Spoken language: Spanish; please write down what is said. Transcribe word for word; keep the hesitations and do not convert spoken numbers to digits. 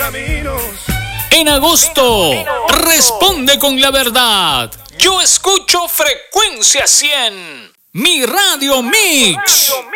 En agosto, responde con la verdad. Yo escucho Frecuencia cien, mi Radio Mix.